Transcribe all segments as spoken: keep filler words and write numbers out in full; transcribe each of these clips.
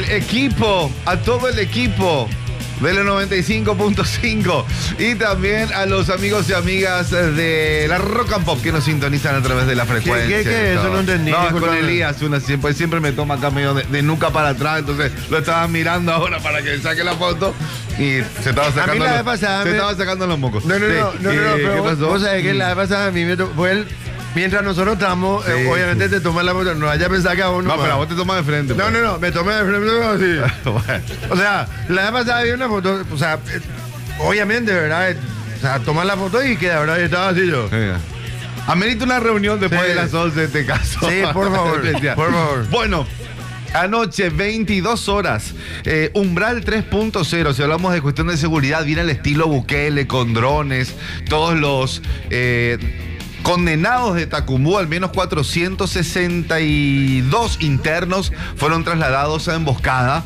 el equipo, a todo el equipo de la noventa y cinco punto cinco y también a los amigos y amigas de la Rock and Pop que nos sintonizan a través de la frecuencia. ¿Qué, qué, qué? Eso no entendí. No, es con Elías, una, siempre, siempre me toma acá medio de, de nuca para atrás, entonces lo estaba mirando ahora para que saque la foto y se estaba sacando, a mí la los, vez pasada se me... estaba sacando los mocos. No, no, no, sí. no, no, no, ¿Qué, pero ¿qué pasó? vos sabés que la vez pasada a mí me tocó él. Mientras nosotros estamos, sí, eh, obviamente te tomas la foto, no vaya a pensar que a uno. No, pero a vos te tomas de frente. No, pues. no, no, me tomé de frente así. Bueno. O sea, la vez pasada vi una foto, o sea, eh, obviamente, ¿verdad? Eh, o sea, tomar la foto y queda, ¿verdad? Y estaba así yo. Sí. Amerita una reunión después sí. de las once de este caso. Sí, por favor, por favor. Bueno. Anoche, veintidós horas, eh, Umbral tres punto cero, si hablamos de cuestión de seguridad, viene al estilo Bukele, con drones, todos los eh, condenados de Tacumbú, al menos cuatrocientos sesenta y dos internos fueron trasladados a emboscada,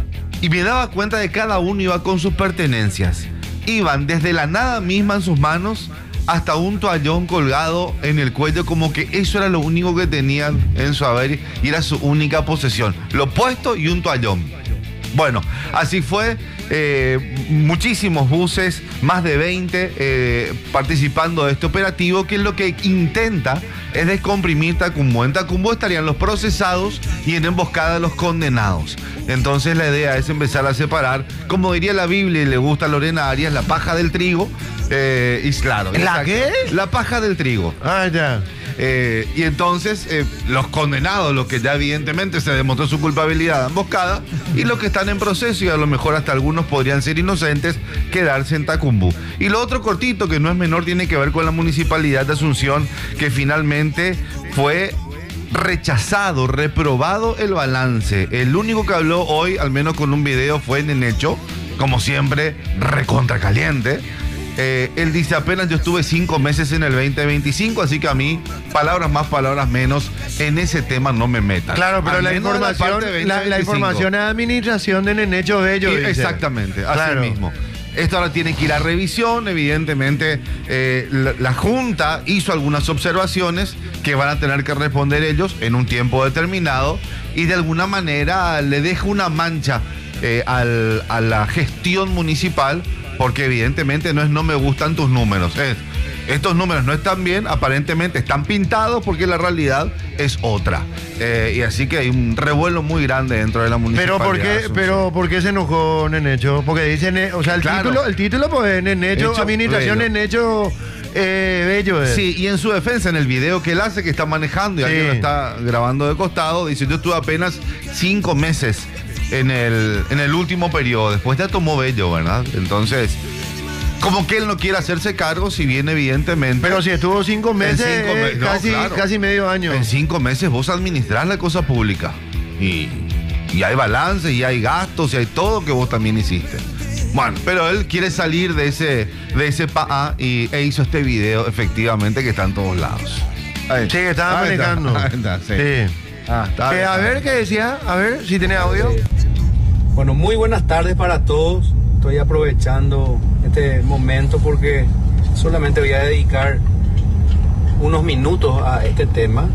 y me daba cuenta de que cada uno iba con sus pertenencias. Iban desde la nada misma en sus manos hasta un toallón colgado en el cuello, como que eso era lo único que tenían en su haber y era su única posesión, lo puesto y un toallón. Bueno, así fue, eh, muchísimos buses, más de veinte eh, participando de este operativo, que es lo que intenta es descomprimir Tacumbú. En Tacumbú estarían los procesados y en emboscada los condenados. Entonces la idea es empezar a separar, como diría la Biblia y le gusta a Lorena Arias, la paja del trigo. Eh, y claro, ¿La exacto, qué? La paja del trigo. Ah, ya. Eh, y entonces eh, los condenados, los que ya evidentemente se demostró su culpabilidad de emboscada, y los que están en proceso y a lo mejor hasta algunos podrían ser inocentes, quedarse en Tacumbú. Y lo otro cortito, que no es menor, tiene que ver con la municipalidad de Asunción, que finalmente fue rechazado, reprobado el balance. El único que habló hoy, al menos con un video, fue Nenecho, como siempre, recontra caliente. Eh, él dice, apenas yo estuve cinco meses en el veinte veinticinco, así que a mí, palabras más, palabras menos, en ese tema no me metan. Claro, pero al la información, la, la, la información es administración de Nenecho Bello. Y, exactamente, así claro. mismo. Esto ahora tiene que ir a revisión, evidentemente eh, la, la Junta hizo algunas observaciones que van a tener que responder ellos en un tiempo determinado, y de alguna manera le deja una mancha eh, al, a la gestión municipal, porque evidentemente no es no me gustan tus números, es estos números no están bien, aparentemente están pintados, porque la realidad es otra. Eh, y así que hay un revuelo muy grande dentro de la municipalidad. Pero ¿por qué, pero ¿por qué se enojó Nenecho? Porque dicen, o sea, el claro. título, el título pues Nenecho, Hecho administración bello. Nenecho eh, Bello. Eh. Sí, y en su defensa, en el video que él hace, que está manejando y sí. alguien lo está grabando de costado, dice, yo estuve apenas cinco meses en el, en el último periodo, después ya tomó Bello, ¿verdad? Entonces, como que él no quiere hacerse cargo, si bien evidentemente... Pero si estuvo cinco meses, cinco me- eh, no, casi, claro. casi medio año. En cinco meses vos administrás la cosa pública. Y, y hay balance, y hay gastos, y hay todo que vos también hiciste. Bueno, pero él quiere salir de ese, de ese P A A y, e hizo este video, efectivamente, que está en todos lados. Ahí. Sí, que estaba ahí manejando. Está, ahí está, sí. sí. Ah, está, eh, a ver, ¿qué decía? A ver, si tiene audio. Bueno, muy buenas tardes para todos. Estoy aprovechando este momento porque solamente voy a dedicar unos minutos a este tema.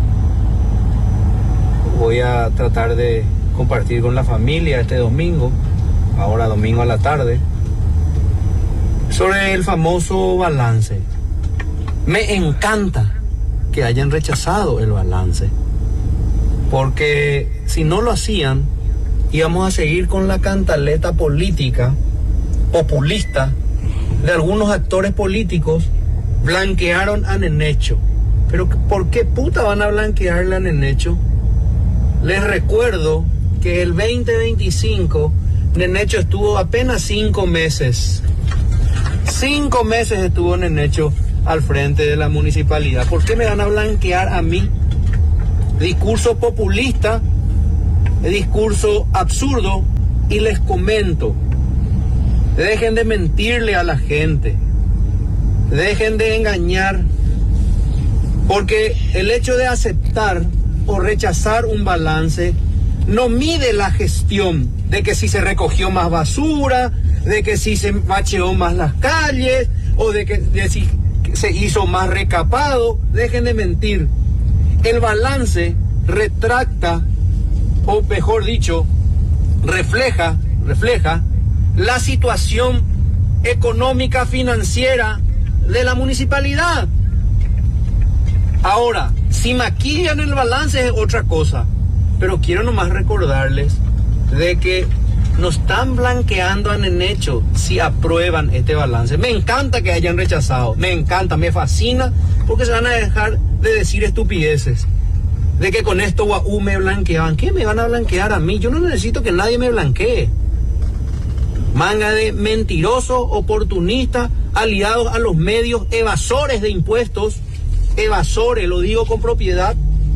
Voy a tratar de compartir con la familia este domingo, ahora domingo a la tarde, sobre el famoso balance. Me encanta que hayan rechazado el balance, porque si no lo hacían, íbamos a seguir con la cantaleta política populista de algunos actores políticos. Blanquearon a Nenecho. Pero ¿por qué puta van a blanquearle a Nenecho? Les recuerdo que el veinte veinticinco Nenecho estuvo apenas cinco meses. Cinco meses estuvo Nenecho al frente de la municipalidad. ¿Por qué me van a blanquear a mí? Discurso populista, discurso absurdo, y les comento, dejen de mentirle a la gente, dejen de engañar, porque el hecho de aceptar o rechazar un balance no mide la gestión, de que si se recogió más basura, de que si se macheó más las calles, o de que de si se hizo más recapado. Dejen de mentir. El balance retracta, o mejor dicho, refleja, refleja la situación económica financiera de la municipalidad. Ahora, si maquillan el balance es otra cosa, pero quiero nomás recordarles de que nos están blanqueando en hecho si aprueban este balance. Me encanta que hayan rechazado, me encanta, me fascina, porque se van a dejar de decir estupideces. De que con esto Guau me blanqueaban. ¿Qué me van a blanquear a mí? Yo no necesito que nadie me blanquee. Manga de mentirosos, oportunistas, aliados a los medios, evasores de impuestos, evasores, lo digo con propiedad,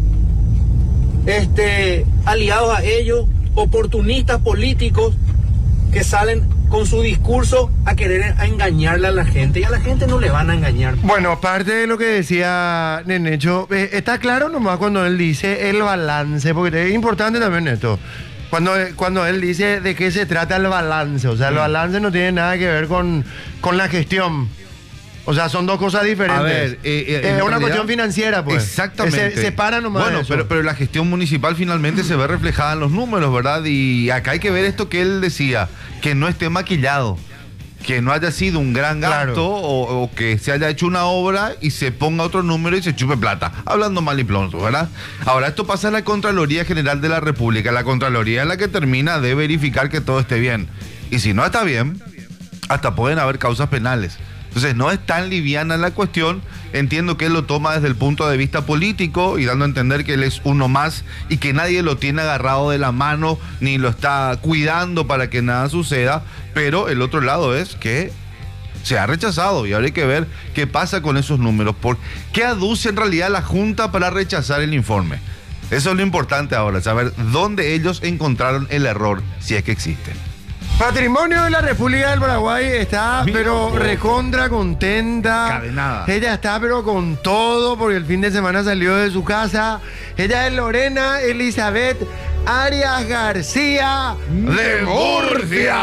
este, aliados a ellos, oportunistas políticos que salen con su discurso a querer a engañarle a la gente, y a la gente no le van a engañar. Bueno, parte de lo que decía Nenecho, eh, está claro nomás cuando él dice el balance, porque es importante también esto. Cuando, cuando él dice de qué se trata el balance, o sea, el balance no tiene nada que ver con, con la gestión. O sea, son dos cosas diferentes. A ver, eh, eh, es una realidad, cuestión financiera, pues. Exactamente. Se separa nomás. Bueno, eso. pero, pero la gestión municipal finalmente se ve reflejada en los números, ¿verdad? Y acá hay que ver esto que él decía, que no esté maquillado, que no haya sido un gran gasto, Claro. o, o que se haya hecho una obra y se ponga otro número y se chupe plata. Hablando mal y pronto, ¿verdad? Ahora, esto pasa en la Contraloría General de la República. La Contraloría es la que termina de verificar que todo esté bien. Y si no está bien, hasta pueden haber causas penales. Entonces, no es tan liviana la cuestión. Entiendo que él lo toma desde el punto de vista político y dando a entender que él es uno más y que nadie lo tiene agarrado de la mano ni lo está cuidando para que nada suceda. Pero el otro lado es que se ha rechazado y ahora hay que ver qué pasa con esos números. ¿Por qué aduce en realidad la Junta para rechazar el informe? Eso es lo importante ahora, saber dónde ellos encontraron el error, si es que existe. Patrimonio de la República del Paraguay está, Mira, pero oh. recontra contenta. Cadenada. Ella está, pero con todo, porque el fin de semana salió de su casa. Ella es Lorena Elizabeth Arias García ¡De Murcia!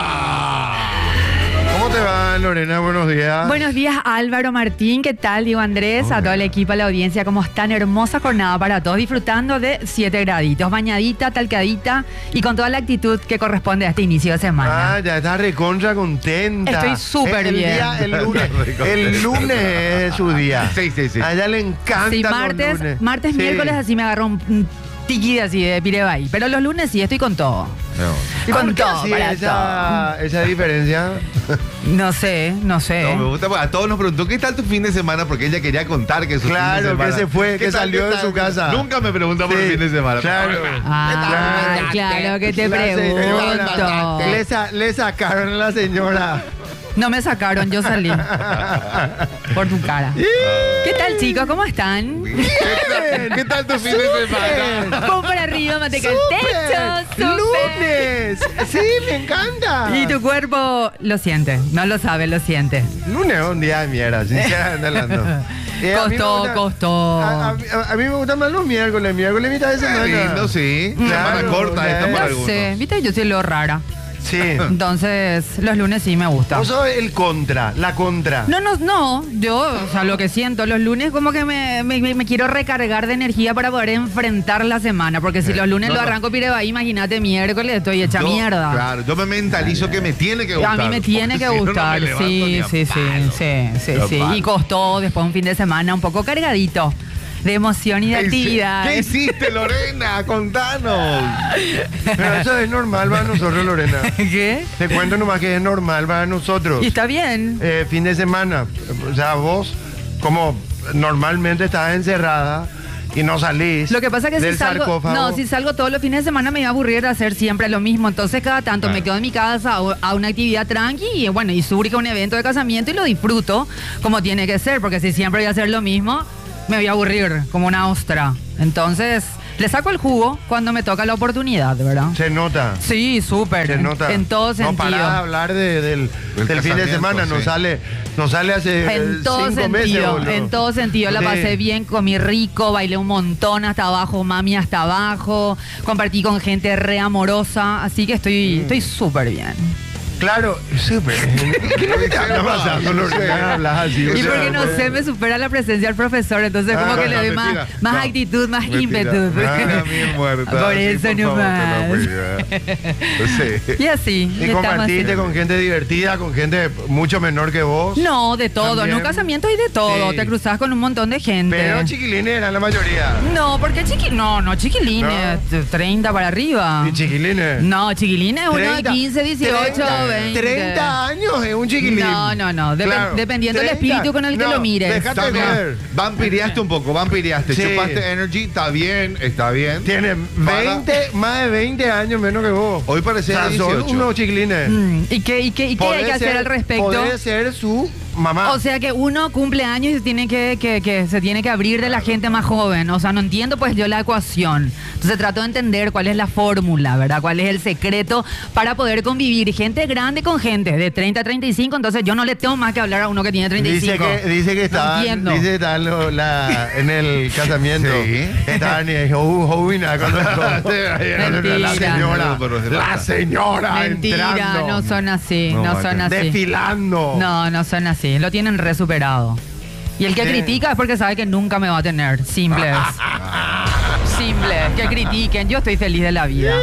¿Cómo te va, Lorena? Buenos días. Buenos días, Álvaro, Martín, ¿qué tal? Diego Andrés, Hola. a todo el equipo, a la audiencia, ¿cómo están? Hermosa jornada para todos, disfrutando de siete graditos, bañadita, talcadita y con toda la actitud que corresponde a este inicio de semana. Ah, ya está recontra contenta. Estoy súper El bien. día- el lunes, Recontenta. el lunes es su día. Sí, sí, sí. A ella le encanta Sí, los martes, lunes. martes, Sí. miércoles así me agarró un, un tiqui así de pirebay, pero los lunes sí, estoy con todo. ¿Y Con por qué todo, así para esa, esa diferencia? No sé, no sé. No, me gusta, a todos nos preguntó ¿qué tal tu fin de semana? Porque ella quería contar que su Claro, fin de semana. que se fue, ¿Qué que tal, salió qué de tal? su casa. Nunca me pregunta por Sí, el fin de semana. claro. Ah, claro que te La señora, pregunto. Le, sa- le sacaron a la señora. No me sacaron, yo salí. Por tu cara. ¿Qué tal, chicos? ¿Cómo están? ¿Qué tal, qué tal tu fin de semana? Pum para arriba, manteca al techo. ¡Súper! ¡Súper! ¡Lunes! Sí, me encanta. Y tu cuerpo lo siente, no lo sabe, lo siente. Lunes es un día de mierda, sinceramente hablando. Eh, a mí me Costó, gusta- costó. A, a- a- a mí me gustan más los miércoles, miércoles mitad de Qué semana. lindo, sí. Claro, Semana corta ya esta es. para No algunos. sé, viste, yo soy lo rara. Sí. Entonces, los lunes sí me gusta. Vos sos el contra, la contra. No, no, no. Yo, o sea, lo que siento, los lunes como que me, me, me- me quiero recargar de energía para poder enfrentar la semana. Porque si los lunes No, lo no. arranco pirebaí, imagínate, miércoles estoy hecha Yo, mierda. Claro, yo me mentalizo que me tiene que A gustar. mí me tiene que porque si no, no me gustar, levanto ni sí, a sí, sí, palo. sí, sí, Ni a sí. palo. Y costó después un fin de semana un poco cargadito de emoción y de ¿Qué hici- actividad. ¿Qué hiciste, Lorena? Contanos. Pero eso es normal para nosotros, Lorena. ¿Qué? Te cuento nomás que es normal para nosotros. Y está bien. Eh, fin de semana. O sea, vos, como normalmente estás encerrada y no salís. Lo que pasa es que del si salgo, sarcófago. no, si salgo todos los fines de semana me voy a aburrir de hacer siempre lo mismo. Entonces cada tanto Claro. me quedo en mi casa a, a una actividad tranqui y bueno, y surge un evento de casamiento y lo disfruto como tiene que ser, porque si siempre voy a hacer lo mismo, me voy a aburrir como una ostra. Entonces, le saco el jugo cuando me toca la oportunidad, ¿verdad? Se nota. Sí, súper. Se En, nota. en todo No sentido. parás de hablar de- del, Del del fin de casamiento, semana. Nos sí. sale, nos sale hace eh, En todo cinco meses. sentido, boludo. en todo sentido. La Sí. pasé bien, comí rico, bailé un montón hasta abajo, mami hasta abajo. Compartí con gente re amorosa, así que estoy Mm. estoy súper bien. Claro, súper. ¿Qué es lo que te anda pasando, Lorena? Hablas así. Y o sea, porque no sé, me supera la presencia del profesor, entonces como Ah, que le no, doy más, mentira. más No, actitud, más mentira. ímpetu. Ah, bien muerta. Por Sí, eso por no favor, más. te lo pido. Sí. Y así. Y estamos compartiste así. con gente divertida, con gente mucho menor que vos. No, de todo. También. En un casamiento hay de todo. Sí. Te cruzas con un montón de gente. Pero chiquilines eran la mayoría. No, porque chiqui... No, no, chiquilines. treinta para arriba. ¿Y chiquilines? No, chiquilines uno de treinta, quince, dieciocho, treinta, veinte. treinta años es un chiquilín. No, no, no. Dep- Claro. dependiendo del treinta. espíritu con el que No, lo mires. Déjate También, ver. vampiriaste un poco, vampiriaste. Sí. Chupaste energy, está bien, está bien. Tiene Para- veinte, más de veinte años menos que vos. Hoy parece O sea, son dieciocho. unos chiquilines. Mm, ¿Y qué, y qué, y qué hay Podés que hacer ser- al respecto? Podés ser su mamá. O sea que uno cumple años y se tiene que, que, que se tiene que abrir de la gente más joven. O sea, no entiendo pues yo la ecuación. Entonces trato de entender cuál es la fórmula, ¿verdad? Cuál es el secreto para poder convivir gente grande con gente de treinta a treinta y cinco. Entonces yo no le tengo más que hablar a uno que tiene treinta y Dice cinco. que, dice que No estaban, entiendo. dice que estaban lo- la- en el casamiento. Sí. Estaban y jo- jovina cuando entró. Mentira. La señora, Pero es la verdad. señora Mentira, entrando, no son así, No, no, vaya. son así. desfilando. No, no son así. Lo tienen re superado. Y el que Sí. critica es porque sabe que nunca me va a tener. Simple es. Simple. Que critiquen. Yo estoy feliz de la vida.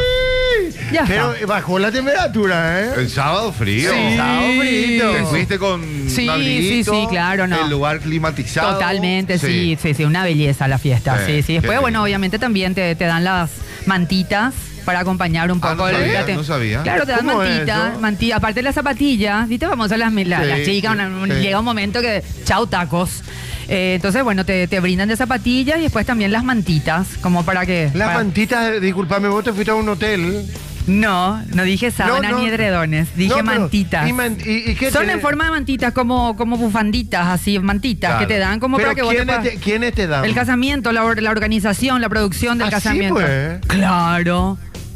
Ya Pero está. bajó la temperatura, ¿eh? El sábado frío. Sí. Sábado frito. Te fuiste con Sí, un abriguito, sí, sí, claro, no. el lugar climatizado. Totalmente, sí, sí, sí, una belleza la fiesta. Sí, Sí, sí. qué Después, lindo. bueno, obviamente también te, te dan las mantitas para acompañar un Ah, poco no el sabía, la- no sabía. Claro, te dan ¿Cómo es mantitas, eso? manti- aparte de las zapatillas, ¿viste? Vamos a las, la- Sí, las chicas, sí, una- sí. llega un momento que, chau tacos. Eh, entonces, bueno, te, te brindan de zapatillas y después también las mantitas, como para que... Las para- mantitas, disculpame, vos te fuiste a un hotel. No, no dije sábanas No, no. ni edredones, dije No, pero- mantitas. ¿Y, man- y- y qué Son tenés? en forma de mantitas, como, como bufanditas, así, mantitas, Claro. que te dan como Pero para que vos te ¿quiénes puedas- te, ¿quiénes te dan? El casamiento, la, or- la organización, la producción del Así, casamiento. pues. Claro.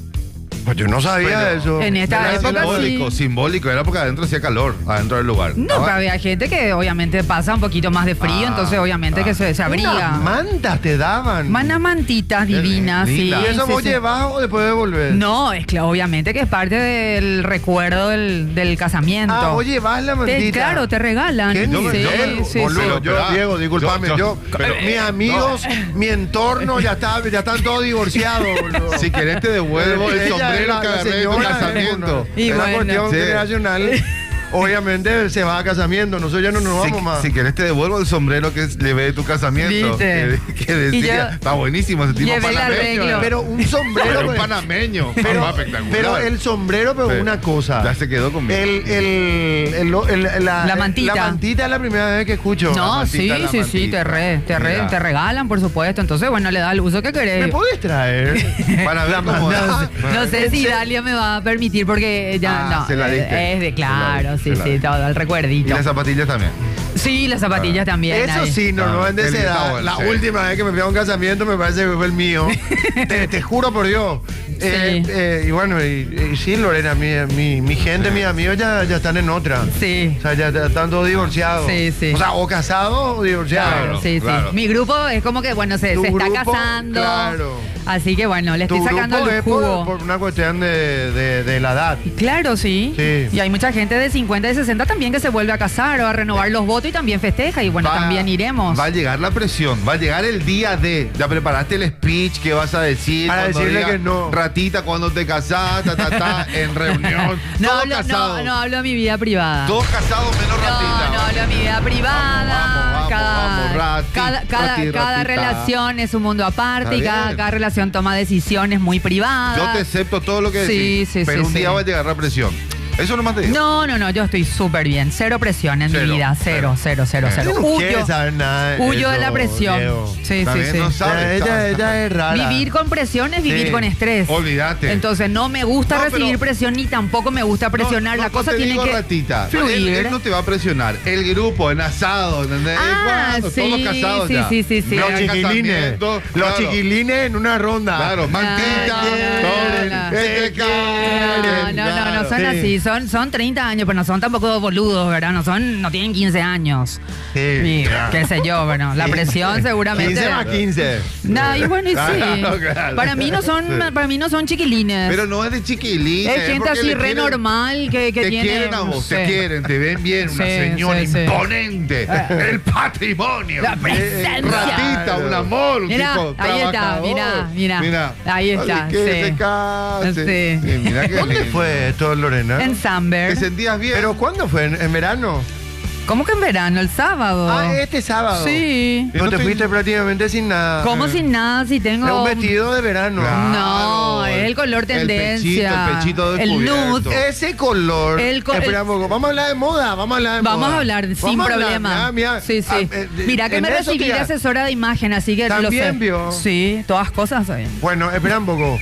Pues yo no sabía Pero eso. en esta Era época simbólico, sí. simbólico. Era porque adentro hacía calor, adentro del lugar. No, Ah, pero había gente que obviamente pasa un poquito más de frío, Ah, entonces obviamente ah. que se, se abriga. Unas mantas te daban. Manas mantitas divinas, sí. linda. ¿Y eso sí, vos sí. llevas o después devolvés? No, es que obviamente que es parte del recuerdo del, del casamiento. Ah, vos llevas la Te- mantita. claro, te regalan. ¿Qué Yo me- sí, yo me- nivel, sí, boludo? sí. sí. Yo, Pero, Diego, disculpame, yo- yo, yo- pero- mis amigos, mi entorno ya está, ya están todos divorciados, boludo. Si querés te devuelvo el Ella, sombrero la- que la agarré de tu señora, casamiento. Y es una bueno. cuestión Sí. generacional. Obviamente se va a casamiento, nosotros ya no nos Si, vamos más. si querés te devuelvo el sombrero que llevé de tu casamiento. ¿Viste? Que, que decía, yo- está buenísimo ese tipo Llevé el panameño. arreglo. Pero un sombrero. Pero un pues, panameño. pero, Ah, espectacular. pero el sombrero, pero Sí. una cosa. Ya se quedó conmigo. El, el, el- el- la, La mantita. La mantita es la primera vez que escucho. La No, mantita, sí, la sí, sí, mantita. te, re, te, re- Mira. te regalan, por supuesto. Entonces, bueno, le da el uso que ¿Me querés. podés traer? Para ver cómo No, sé- Para no ver. sé si Dalia me va a permitir porque ya Ah, no. se la eh, diste. Es de claro, Se la sí, di- se la sí, di. todo el Y recuerdito. las zapatillas también. Sí, las zapatillas también. Eso ahí. sí, normalmente Ah, se el da. Tower, La sí. última vez que me fui a un casamiento me parece que fue el mío. te, te juro por Dios. Eh, Sí. eh, y bueno, y, y sí, Lorena, mi, mi, mi gente, mis amigos ya, ya están en otra. Sí. O sea, ya, ya están todos divorciados. Sí, sí. O sea, o casados o divorciados. Claro. Sí, claro. sí. Mi grupo es como que, bueno, se, Tu se está grupo, casando. claro. Así que, bueno, le Tu estoy sacando grupo el es por, jugo. por una cuestión de, de, de la edad. Claro, sí. Sí. Y hay mucha gente de cincuenta y sesenta también que se vuelve a casar o a renovar los votos y también festeja. Y bueno, Va- también iremos. Va a llegar la presión, va a llegar el día de. Ya preparaste el speech que vas a decir. Para cuando decirle diga, que no. Ratita, cuando te casás, ta, ta, ta, en reunión. No todo hablo, casado. no, no hablo de mi vida privada. Todo casado menos ratita. No, no hablo de mi vida privada. Vamos, vamos, cada, vamos, rati, cada, cada, rati, cada ratita. relación es un mundo aparte y Está cada, bien. cada relación toma decisiones muy privadas. Yo te acepto todo lo que Sí, decís. sí, pero sí, un día sí. va a llegar la presión. Eso nomás te digo. No, no, no, yo estoy súper bien. Cero presión en Cero, mi vida. Cero, cero, cero, cero. Tú no Huyo, quieres saber nada de huyo de eso, la presión. Diego. Sí, Está sí, bien, sí. no sabe. Ella, ella, ella es rara. Vivir con presión es vivir Sí. con estrés. Olvídate. Entonces no me gusta No, recibir pero- presión ni tampoco me gusta presionar. No, la no, cosa te tiene digo, que ratita. fluir. Él, él no te va a presionar. El grupo, en asado, ¿entendés? Ah, Cuando sí, todos casados sí, ya. sí, sí, sí. Los Mega chiquilines. casamiento, Los claro. chiquilines en una ronda. Claro, mantita, no, no, todo, no. este Se quieren, No, no, no, no, claro. son son Sí. así, son, son treinta años, pero no son tampoco boludos, ¿verdad? No son, no tienen quince años. Sí. Y, qué sé yo, bueno, la presión seguramente. quince más quince. No, y bueno, y sí. Claro, claro. Para mí no son, para mí no son chiquilines. Pero no es de chiquilines. es gente porque así le re quieren- normal que, que te tiene. quieren a vos, sí. te quieren, te ven bien, una Sí, señora sí, sí. imponente, el patrimonio, La presencia. ratita, un amor, un Mirá, tipo ahí está, trabajador. mirá, mirá. Ahí está, Ay, que sí. se case. Sí. Sí, mirá qué ¿Dónde lindo. fue esto, Lorena? En Samber. ¿Te sentías bien? ¿Pero cuándo fue? ¿En, en verano? ¿Cómo que en verano? El sábado. Ah, este sábado. Sí. Yo No no te estoy- fuiste prácticamente sin nada. ¿Cómo sin nada si tengo Es un vestido de verano. Claro. No, es el color El tendencia. pechito, el pechito El descubierto. nude. Ese color. El co- Espera un poco. Vamos a hablar de moda. Vamos a hablar de Vamos moda. a hablar sin Vamos a hablar, problema. mira, mira. Sí, sí. Ah, eh, de- Mira que en me eso recibí te- de asesora de imagen, así que lo sé. ¿También vio? Sí, todas cosas saben. Bueno, espera un poco.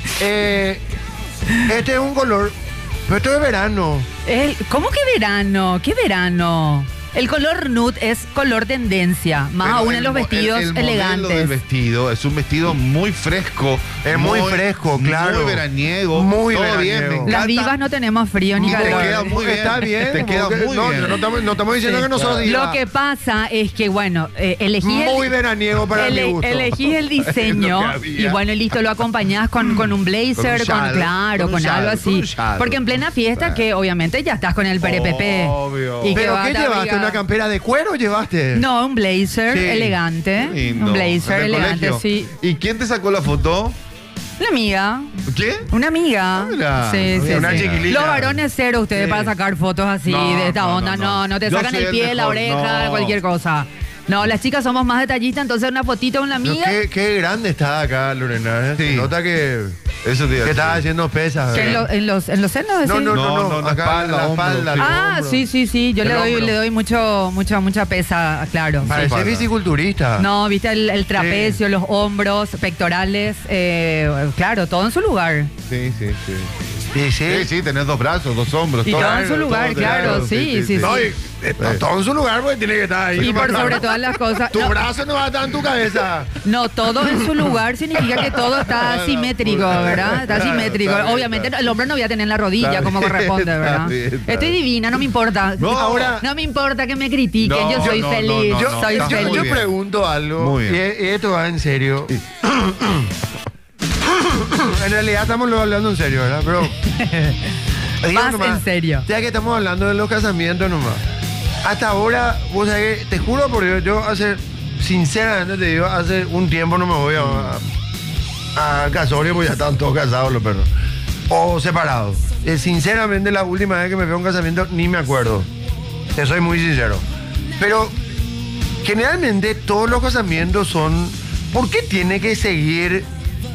Eh, este es un color. Pero esto es verano. El, ¿Cómo que verano? ¿Qué verano? El color nude es color tendencia, más Pero aún el en los mo- vestidos el, el modelo del elegantes. vestido es un vestido muy fresco. Es muy fresco, claro. Muy veraniego. Muy todo bien, veraniego. me Las encanta. Las divas no tenemos frío ni Y te calor. queda muy bien. Está bien. Te como queda que- muy no, bien. No, estamos, no estamos diciendo Sí. que no sos diva. Lo que pasa es que, bueno, eh, elegí Muy el, veraniego para ele- mi gusto. elegí el diseño Es lo que había. y bueno, listo, lo acompañás con, con un blazer, Con un con, shadow, claro, con con, un algo shadow, con así. un shadow. Porque en plena fiesta, Bueno. que obviamente ya estás con el perepepe. Obvio. Y que ¿Pero vas qué a llevaste? abrigar- ¿Una campera de cuero llevaste? No, un blazer Sí. elegante. Qué lindo. Un blazer ¿En el elegante, colegio? sí. ¿Y quién te sacó la foto? Una amiga. ¿Quién? Una amiga. Ah, mira. Sí, sí, Una sí. chiquilina. Los varones cero ustedes Sí. para sacar fotos así No, de esta no, onda. no, No, no. no, te Yo sacan soy el el pie, la mejor, oreja, no. cualquier cosa. No, las chicas somos más detallistas, entonces una fotito con la Pero amiga. qué, qué grande está acá, Lorena. ¿eh? Sí. Se nota que, Eso te iba a que estás decir. haciendo pesas. Que en, ¿verdad? lo- en los, en los senos, No, decís? no, no, No, no, no, no, acá espalda, en la hombro, espalda. sí. el Ah, hombro. sí, sí, sí. Yo El le doy, hombro. le doy mucho, mucha, mucha pesa, claro. sí. Parece espalda. fisiculturista. No, viste el, el trapecio, los hombros, pectorales, eh, claro, todo en su lugar. Sí, sí, sí. Sí, sí. Sí, sí, tenés dos brazos, dos hombros. Y todo en su lugar, todo, claro, sí, sí, sí. No, y, eh, todo en su lugar porque tiene que estar ahí. Y por sobre todas las cosas. Tu no, brazo no va a estar en tu cabeza. No, todo en su lugar significa que todo está simétrico, ¿verdad? Está Claro, simétrico. está bien, Obviamente está el hombre no voy a tener en la rodilla Está como bien, corresponde, está ¿verdad? bien, está Estoy bien. divina, no me importa. No, ahora- No me importa que me critiquen, No, yo soy no, no, feliz. no, Yo, no, soy está yo- muy yo feliz. bien. pregunto algo. Muy bien. Y, y esto va en serio. En realidad estamos hablando en serio, ¿verdad? Pero. digo Más nomás, en serio. Ya que estamos hablando de los casamientos nomás. Hasta ahora, vos sabés que, te juro por Dios, yo hace. Sinceramente te digo, hace un tiempo no me voy a. a casorio porque ya están todos casados los perros. O separados. Eh, sinceramente, la última vez que me fui a un casamiento ni me acuerdo. Te soy muy sincero. Pero generalmente todos los casamientos son. ¿Por qué tiene que seguir?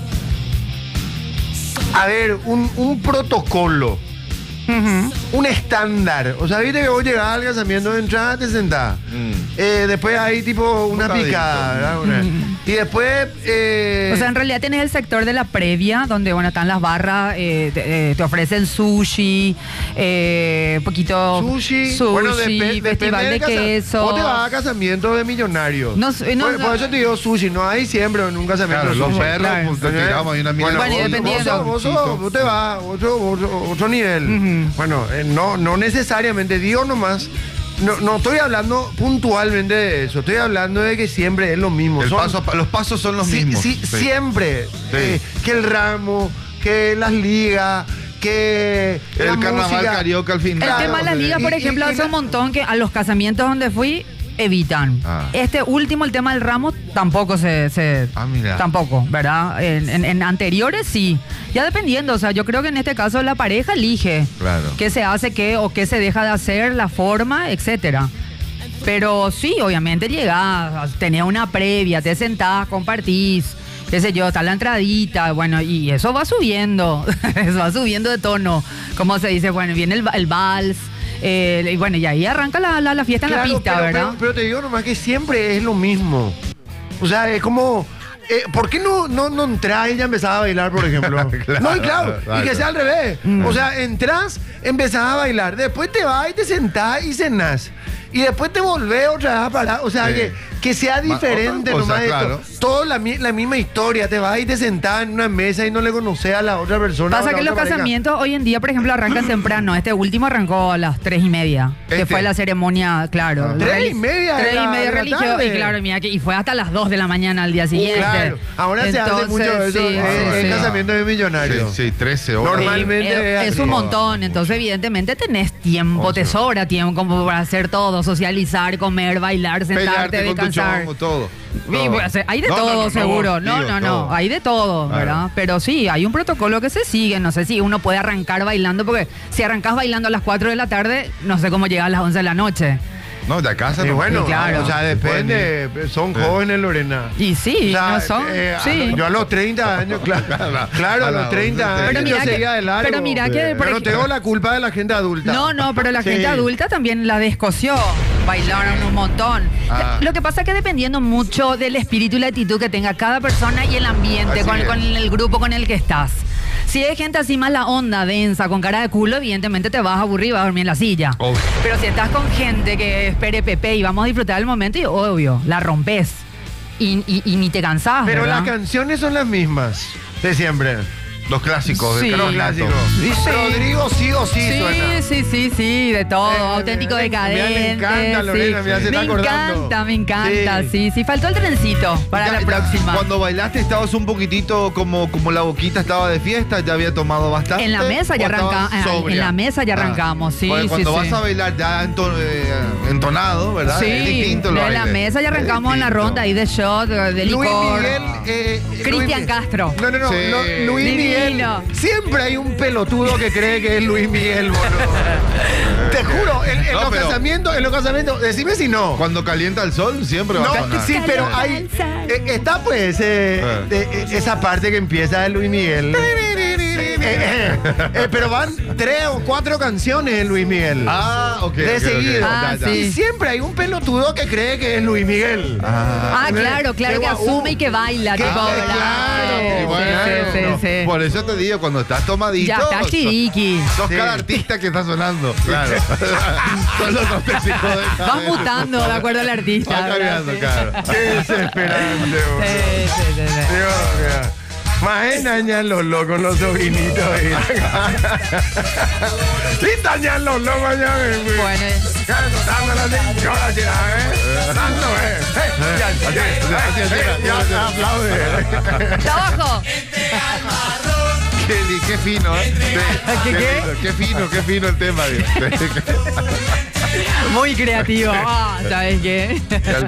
A ver, un, un protocolo. Un estándar. O sea, viste que vos llegás al casamiento, entras, te sentás. Mm. Eh, después hay tipo una Bocadito. picada, ¿verdad? Una- Y después. eh, O sea, en realidad tenés el sector de la previa, donde, bueno, están las barras, eh, te, eh, te ofrecen sushi, eh, poquito Sushi, sushi, bueno, depe- festival depende de del casa- queso. Vos te vas a casamientos de millonarios. No sé, no, por, no. por eso te digo sushi, no hay siempre en un casamiento Claro, los sushi. perros, claro. pues, te tiramos ahí una mierda. Bueno, y vos- dependiendo. Vos, sos- vos sos- vos te vas a otro, otro, otro nivel. Bueno, eh, no, no necesariamente, digo nomás. No, no estoy hablando puntualmente de eso, estoy hablando de que siempre es lo mismo. El Son- paso a- los pasos son los Sí, mismos. sí, Sí. siempre. Sí. Eh, que el ramo, que las ligas, que El la carnaval música. carioca al final. El Claro. tema de las ligas, por Y- ejemplo, y- y hace la- un montón que a los casamientos donde fui evitan. Ah. Este último, el tema del ramo, tampoco se... se- Ah, mira. Tampoco, ¿verdad? En, en- en anteriores sí. Ya dependiendo, o sea, yo creo que en este caso la pareja elige Claro. qué se hace, qué o qué se deja de hacer, la forma, etcétera. Pero sí, obviamente llegás, tenés una previa, te sentás, compartís, qué sé yo, está la entradita, bueno, y eso va subiendo, eso va subiendo de tono. Como se dice, bueno, viene el, va- el vals, eh, y bueno, y ahí arranca la, la- la fiesta en la Claro, pista, pero, ¿verdad? Pero, pero te digo nomás que siempre es lo mismo. O sea, es como. eh, ¿Por qué no, no, no entras y ya empezás a bailar, por ejemplo? Claro, no, y claro, claro. y que sea al revés. O sea, entras, empezás a bailar, después te vas y te sentás y cenás. Y después te volvés otra vez a parar. O sea, Sí. que que sea diferente otra cosa, nomás. claro. Esto. Todo la, mi- la misma historia. Te vas y te sentás en una mesa y no le conoces a la otra persona. o Pasa la que los otra pareja. casamientos hoy en día, por ejemplo, arrancan temprano. Este último arrancó a las tres y media. Que Este. fue la ceremonia, claro. Ah. ¿Tres reli- y media de Tres la- y media de la religiosa. tarde? Y claro, mira, que, y fue hasta las dos de la mañana al día siguiente. Claro. Ahora se hace Entonces, mucho eso. sí, es, sí, es sí. casamiento de millonarios. Sí, sí, trece horas. Normalmente Sí, es, es es así. un montón, entonces evidentemente tenés tiempo, Ocho. te sobra tiempo como para hacer todo, socializar, comer, bailar, sentarte, Pelearte con tu descansar. chongo, todo. Sí, todo. pues, hay de No, todo no, no, seguro, no, digo, no, no, todo. hay de todo, Claro. ¿verdad? Pero sí, hay un protocolo que se sigue, no sé si uno puede arrancar bailando, porque si arrancas bailando a las cuatro de la tarde, no sé cómo llega a las once de la noche. No, de casa Y no. bueno, claro. o sea, depende. Son Sí. jóvenes, Lorena. Y sí, O sea, no son, eh, sí. Yo a los treinta años, claro, claro, a A los la treinta once, años Pero yo mira que- seguía de largo. pero mira que, por Pero ej- tengo la culpa de la gente adulta. No, no, pero la Sí. gente adulta también la descoció. Bailaron un montón. Ah. Lo que pasa es que dependiendo mucho del espíritu y la actitud que tenga cada persona y el ambiente, Así con, es. con el grupo con el que estás. Si hay gente así más la onda, densa, con cara de culo, evidentemente te vas a aburrir y vas a dormir en la silla. Obvio. Pero si estás con gente que espere Pepe y vamos a disfrutar del momento, y obvio, la rompes. Y, y- y ni te cansás, Pero ¿verdad? las canciones son las mismas de siempre. Los clásicos. Sí. del Los campeonato. clásicos. Sí, sí. Rodrigo sí o sí, Sí, suena. sí, sí, sí, de todo. Eh, Auténtico me- decadente. me encanta, Lorena, sí. me hace Me estar acordando. encanta, me encanta. Sí. Sí. sí, faltó el trencito para Ya- la ya, próxima. Cuando bailaste estabas un poquitito como, como la boquita estaba de fiesta, ya había tomado bastante. En la mesa ya ¿o estabas arranca- ah, sobria? en la mesa ya arrancamos, sí, Porque sí, cuando sí. vas a bailar ya ento- eh, entonado, ¿verdad? Sí, es distinto el en la baile. mesa ya Es arrancamos en la distinto. ronda ahí de shot, de Luis licor. Miguel. eh, Cristian Luis- Castro. No, no, no. Sí. no, Luis Divino. Miguel. Siempre hay un pelotudo que cree que es Luis Miguel, boludo. Te juro, en, en No, los pero- casamientos, en los casamientos, decime si no. Cuando calienta el sol siempre va a No, sonar. sí, pero hay. eh, está pues eh, Eh. de- eh, esa parte que empieza de Luis Miguel. Eh, eh, eh, pero van tres o cuatro canciones de Luis Miguel. Ah, ok. de ok, ok. seguido. Ah, Ya, ya. sí. Y siempre hay un pelotudo que cree que es Luis Miguel. Ah, Ah, claro, claro, Qué que guau. asume y que baila, Qué- tipo, eh, ¿verdad? claro, Sí, y bueno, sí, sí, no, sí. por eso te digo, cuando estás tomadito. Ya está sos- chiriqui. Sos Sí. cada artista que está sonando. Claro. Son los dos tóxicos de cada Vas vez. mutando de acuerdo al artista. Va ¿verdad? cambiando, Sí. claro. Qué desesperante, boludo. Sí, sí, sí, sí. Dios mío. Más dañan los locos, los sobrinitos. Y dañan los locos ya. Bueno, Dando la señora, ¿eh? Dando, eh. Eh, ya, ya, ya, ya, ya, ya, aplaude. trabajo. Qué, li- qué fino, ¿eh? Sí. ¿Qué, qué? lindo, qué fino, qué fino el tema, Dios. Muy creativo. Ah, ¿sabes qué?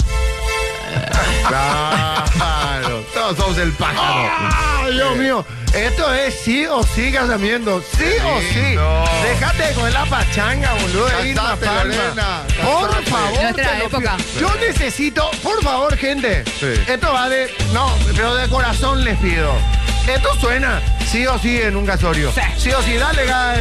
Claro. Todos somos el pájaro. ¡Ah, Dios mío! Esto es sí o sí casamiento. Sí o sí. No. Déjate de coger la pachanga, boludo. de Irma Casate, Palma. Lorena, Por casate. favor. Nuestra te lo época. pido. Yo necesito, por favor, gente. Sí. Esto va de. No, pero de corazón les pido. Esto suena sí o sí en un casorio. Sí. Sí o sí, dale, gas.